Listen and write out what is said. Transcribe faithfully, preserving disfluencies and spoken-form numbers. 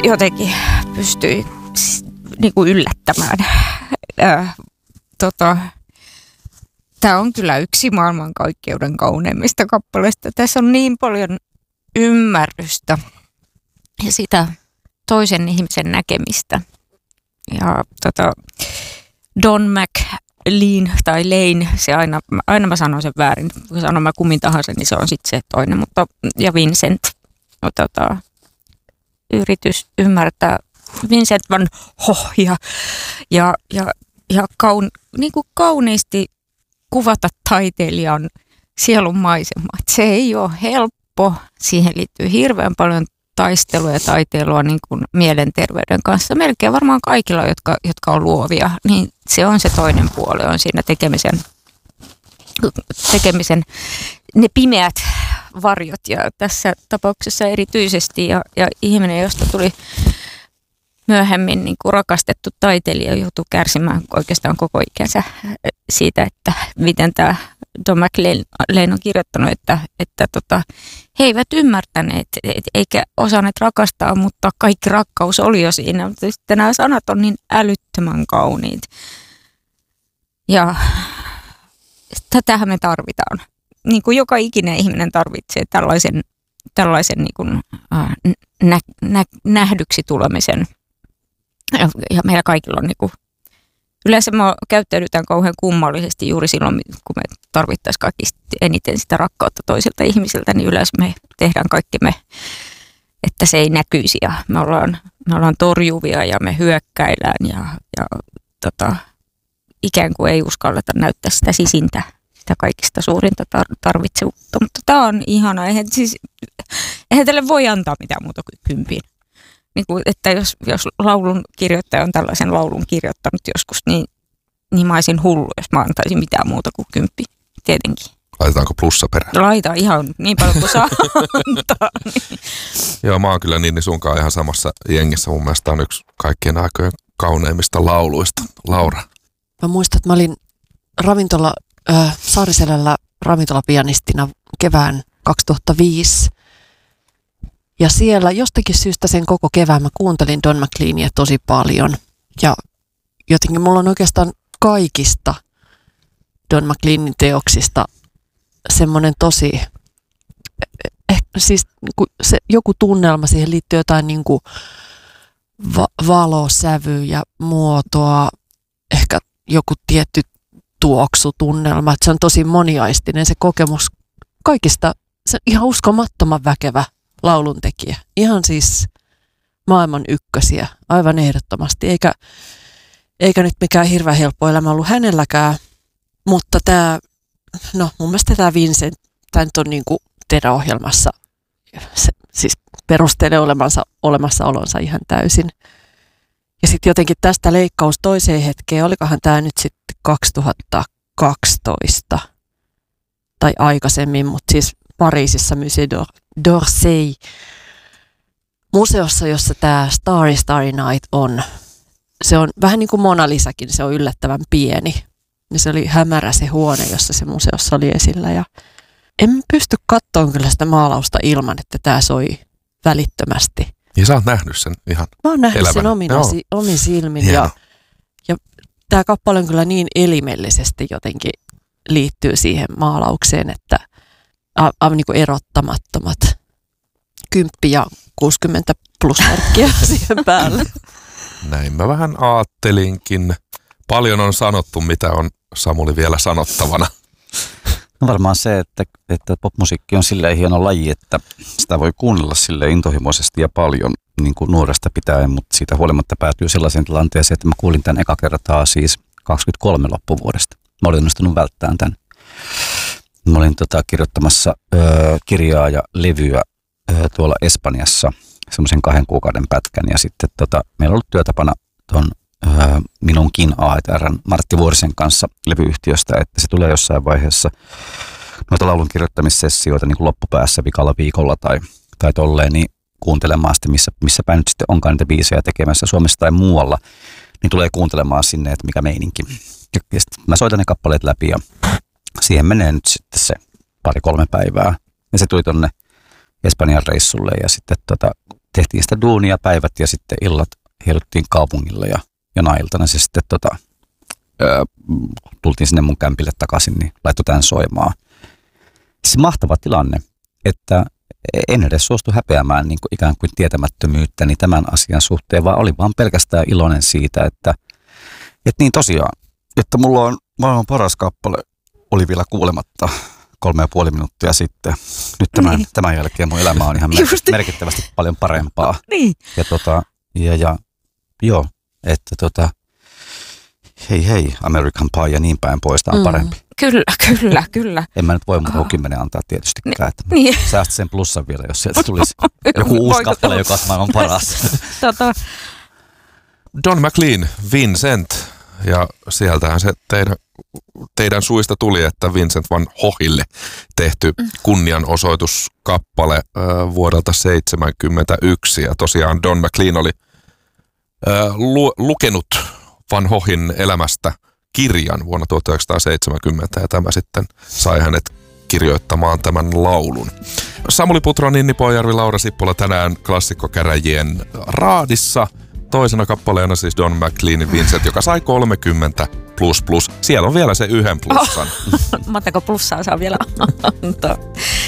jotenkin pystyi niin kuin yllättämään. Äh, tota, Tämä on kyllä yksi maailmankaikkeuden kauneimmista kappaleista. Tässä on niin paljon ymmärrystä ja sitä toisen ihmisen näkemistä. Ja tota, Don McLean tai Lane, se aina, aina mä sanon sen väärin, kun sanon mä kummin tahansa, niin se on sitten se toinen. Mutta, ja Vincent, no, tota, yritys ymmärtää Vincent van Goghia ja, ja, ja kaun, niin kuin kauniisti kuvata taiteilijan sielun maisemaa. Se ei ole helppo, siihen liittyy hirveän paljon taistelua ja taiteilua niin kuin mielenterveyden kanssa. Melkein varmaan kaikilla, jotka, jotka on luovia, niin se on se toinen puoli, on siinä tekemisen, tekemisen ne pimeät varjot ja tässä tapauksessa erityisesti ja, ja ihminen, josta tuli myöhemmin niin kuin rakastettu taiteilija, joutui kärsimään oikeastaan koko ikänsä siitä, että miten tämä Don McLean on kirjoittanut, että, että tota, he eivät ymmärtäneet eikä osanneet rakastaa, mutta kaikki rakkaus oli jo siinä. Mutta sitten nämä sanat on niin älyttömän kauniit. Ja tätähän me tarvitaan. Niin kuin joka ikinen ihminen tarvitsee tällaisen, tällaisen niin kuin, äh, nä, nä, nähdyksi tulemisen. Ja, ja meillä kaikilla on niin kuin, yleensä me käyttäydytään kauhean kummallisesti juuri silloin, kun me tarvittaisiin kaikista eniten sitä rakkautta toiselta ihmiseltä, niin yleensä me tehdään kaikkemme, että se ei näkyisi ja me ollaan, me ollaan torjuvia ja me hyökkäillään ja, ja tota, ikään kuin ei uskalleta näyttää sitä sisintä, sitä kaikista suurinta tar- tarvitsevuutta. Mutta tämä on ihana, eihän, siis, eihän tälle voi antaa mitään muuta kuin kympin. Niin kuin, että jos, jos laulun kirjoittaja on tällaisen laulun kirjoittanut joskus, niin, niin mä olisin hullu, jos mä antaisin mitään muuta kuin kymppi, tietenkin. Laitetaanko plussa perään? Laita ihan niin paljon kuin saa antaa. Niin. Joo, mä oon kyllä niin sunkaan ihan samassa jengissä. Mun mielestä on yksi kaikkien aikojen kauneimmista lauluista. Laura. Mä muistan, että mä olin ravintola, äh, Saariselällä ravintolapianistina kevään kaksituhattaviisi. Ja siellä jostakin syystä sen koko kevään mä kuuntelin Don McLeania tosi paljon. Ja jotenkin mulla on oikeastaan kaikista Don McLeanin teoksista semmoinen tosi, eh, siis se, joku tunnelma, siihen liittyy jotain niin kuin va- valosävyjä, muotoa, ehkä joku tietty tuoksutunnelma. Että se on tosi moniaistinen se kokemus kaikista, se on ihan uskomattoman väkevä lauluntekijä. Ihan siis maailman ykkösiä, aivan ehdottomasti. Eikä, eikä nyt mikään hirveän helppo elämä ollut hänelläkään, mutta tämä, no mun mielestä tämä Vincent, tämä nyt on niin kuin teidän ohjelmassa, se, siis perustelee olemansa, olemassaolonsa ihan täysin. Ja sitten jotenkin tästä leikkaus toiseen hetkeen, olikohan tämä nyt sitten kaksituhattakaksitoista tai aikaisemmin, mutta siis Pariisissa Musée d'Orsay museossa, jossa tämä Starry Starry Night on. Se on vähän niin kuin Mona Lisakin, se on yllättävän pieni. Ja se oli hämärä se huone, jossa se museossa oli esillä. Ja en pysty katsomaan kyllä sitä maalausta ilman, että tämä soi välittömästi. Ja sä oot nähnyt sen ihan Mä oon nähnyt elävänä. Sen omin, omin silmin. Ja, ja tämä kappale on kyllä niin elimellisesti jotenkin liittyy siihen maalaukseen, että aivan niin kuin erottamattomat kymppi ja kuusikymmentä plusmerkkiä siihen päälle. Näin mä vähän aattelinkin. Paljon on sanottu, mitä on Samuli vielä sanottavana. No varmaan se, että, että popmusiikki on silleen hieno laji, että sitä voi kuunnella silleen intohimoisesti ja paljon niin kuin nuoresta pitäen, mutta siitä huolimatta päätyy sellaiseen tilanteeseen, että mä kuulin tämän eka kertaa siis kaksikymmentäkolme loppuvuodesta. Mä olin onnistunut välttämään tämän. Mä olin tota, kirjoittamassa ö, kirjaa ja levyä ö, tuolla Espanjassa semmoisen kahden kuukauden pätkän ja sitten tota, meillä on ollut työtapana tuon minunkin A E T R:n Martti Vuorisen kanssa levyyhtiöstä, että se tulee jossain vaiheessa noita laulun kirjoittamissessioita niin kuin loppupäässä vikalla viikolla tai, tai tolleen, niin kuuntelemaan sitten, missä, missä päin nyt sitten onkaan niitä biisejä tekemässä Suomessa tai muualla, niin tulee kuuntelemaan sinne, että mikä meininki. Ja, ja sitten mä soitan ne kappaleet läpi ja siihen menee nyt sitten se pari-kolme päivää. Ja se tuli tonne Espanjan reissulle ja sitten tota, tehtiin sitä duunia päivät ja sitten illat heiluttiin kaupungilla ja jonain iltana se sitten tota, ö, tultiin sinne mun kämpille takaisin, niin laittoi tämän soimaan. Se mahtava tilanne, että en edes suostu häpeämään niin kuin ikään kuin tietämättömyyttäni tämän asian suhteen, vaan oli vaan pelkästään iloinen siitä, että, että niin tosiaan, että mulla on maailman paras kappale, oli vielä kuulematta kolme ja puoli minuuttia sitten. Nyt tämän, niin. tämän jälkeen mun elämä on ihan merk- merkittävästi paljon parempaa. Niin. Ja, tota, ja, ja joo, että tota, hei hei, American Pie ja niin päin pois, tämä on mm. parempi. Kyllä, kyllä, kyllä. En mä nyt voi muuta kuin kymmenen antaa tietysti. Ni, niin. Säästä sen plussan vielä, jos sieltä tulisi joku uusi kappale, joka on maailman paras. tota. Don McLean, Vincent. Ja sieltähän se teidän, teidän suista tuli, että Vincent van Goghille tehty kunnianosoituskappale äh, vuodelta seitsemänkymmentäyksi. Ja tosiaan Don McLean oli äh, lu, lukenut Van Goghin elämästä kirjan vuonna tuhatyhdeksänsataaseitsemänkymmentä ja tämä sitten sai hänet kirjoittamaan tämän laulun. Samuli Putro, Ninni Pojärvi, Laura Sippola tänään klassikkokäräjien raadissa. Toisena kappaleena siis Don McLeanin Vincent, joka sai kolmekymmentä plus plus. Siellä on vielä se yhden plussan. Oh, montako plussaa saa vielä antaa?